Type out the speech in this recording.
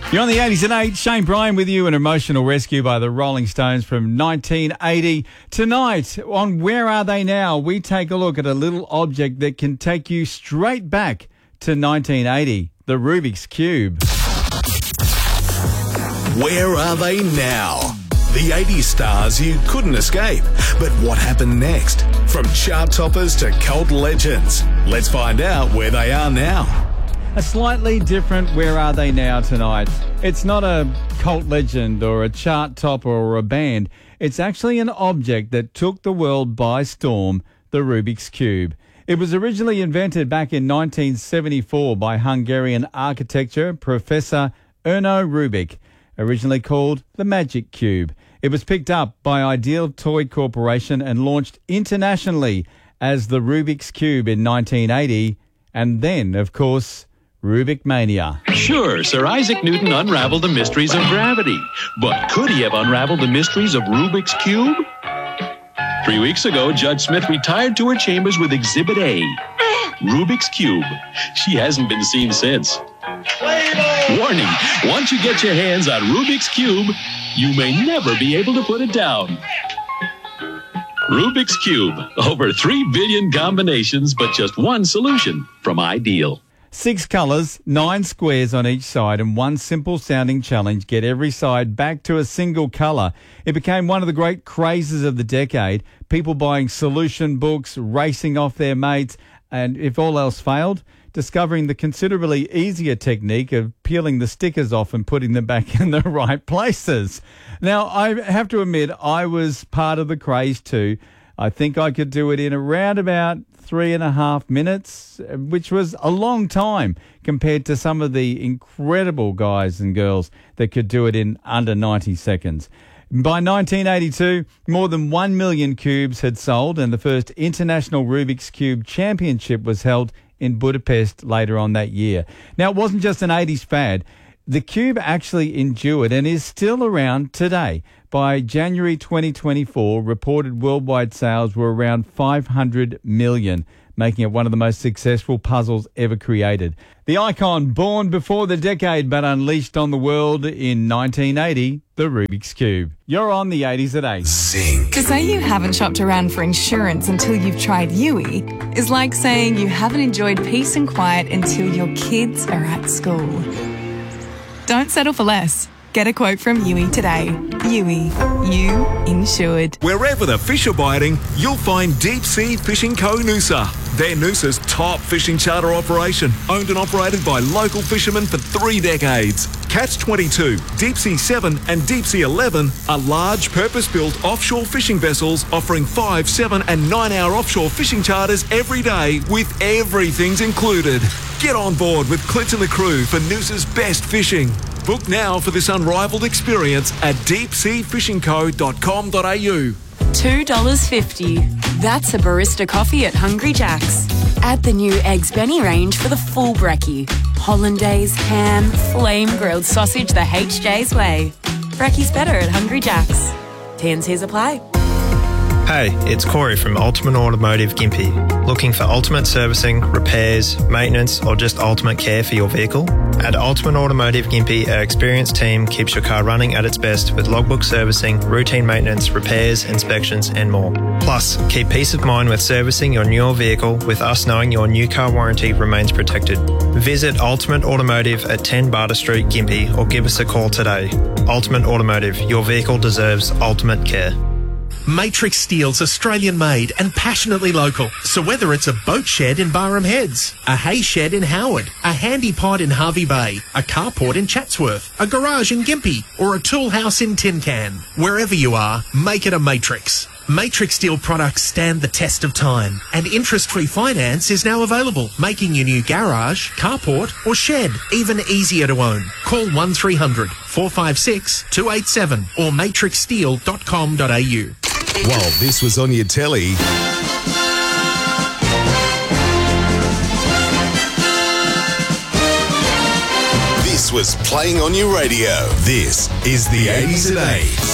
You're on the 80s at 8. Shane Bryan with you. An emotional rescue by the Rolling Stones from 1980. Tonight on Where Are They Now, we take a look at a little object that can take you straight back to 1980, the Rubik's Cube. Where are they now? The 80s stars you couldn't escape. But what happened next? From chart toppers to cult legends. Let's find out where they are now. A slightly different Where Are They Now tonight. It's not a cult legend or a chart topper or a band. It's actually an object that took the world by storm, the Rubik's Cube. It was originally invented back in 1974 by Hungarian architecture Professor Erno Rubik, originally called the Magic Cube. It was picked up by Ideal Toy Corporation and launched internationally as the Rubik's Cube in 1980, and then, of course, Rubik Mania. Sure, Sir Isaac Newton unraveled the mysteries of gravity, but could he have unraveled the mysteries of Rubik's Cube? 3 weeks ago, Judge Smith retired to her chambers with Exhibit A, Rubik's Cube. She hasn't been seen since. Warning, once you get your hands on Rubik's Cube, you may never be able to put it down. Rubik's Cube, over 3 billion combinations, but just one solution from Ideal. 6 colours, 9 squares on each side, and one simple sounding challenge: get every side back to a single colour. It became one of the great crazes of the decade. People buying solution books, racing off their mates, and if all else failed, discovering the considerably easier technique of peeling the stickers off and putting them back in the right places. Now, I have to admit, I was part of the craze too. I think I could do it in around about 3.5 minutes, which was a long time compared to some of the incredible guys and girls that could do it in under 90 seconds. By 1982, more than 1 million cubes had sold, and the first International Rubik's Cube Championship was held in Budapest later on that year. Now, it wasn't just an 80s fad. The cube actually endured and is still around today. By January 2024, reported worldwide sales were around 500 million, making it one of the most successful puzzles ever created. The icon, born before the decade but unleashed on the world in 1980, the Rubik's Cube. You're on the 80s at 8. Zinc. To say you haven't shopped around for insurance until you've tried Yui is like saying you haven't enjoyed peace and quiet until your kids are at school. Don't settle for less. Get a quote from Yui today. Yui, you insured. Wherever the fish are biting, you'll find Deep Sea Fishing Co. Noosa. They're Noosa's top fishing charter operation, owned and operated by local fishermen for 3 decades. Catch 22, Deep Sea 7 and Deep Sea 11 are large purpose-built offshore fishing vessels offering 5, 7 and 9-hour offshore fishing charters every day with everything's included. Get on board with Clint and the crew for Noosa's best fishing. Book now for this unrivaled experience at deepseafishingco.com.au. $2.50. That's a barista coffee at Hungry Jack's. Add the new Eggs Benny range for the full brekkie. Hollandaise, ham, flame grilled sausage the HJ's way. Brekkie's better at Hungry Jack's. T&Cs apply. Hey, it's Corey from Ultimate Automotive Gympie. Looking for ultimate servicing, repairs, maintenance, or just ultimate care for your vehicle? At Ultimate Automotive Gympie, our experienced team keeps your car running at its best with logbook servicing, routine maintenance, repairs, inspections, and more. Plus, keep peace of mind with servicing your newer vehicle with us knowing your new car warranty remains protected. Visit Ultimate Automotive at 10 Barter Street, Gympie, or give us a call today. Ultimate Automotive, your vehicle deserves ultimate care. Matrix Steel's Australian made and passionately local. So whether it's a boat shed in Barham Heads, a hay shed in Howard, a handy pod in Harvey Bay, a carport in Chatsworth, a garage in Gympie, or a tool house in Tin Can, wherever you are, make it a Matrix. Matrix Steel products stand the test of time, and interest-free finance is now available, making your new garage, carport or shed even easier to own. Call 1300 456 287 or matrixsteel.com.au. While this was on your telly, this was playing on your radio. This is the 80s at 8.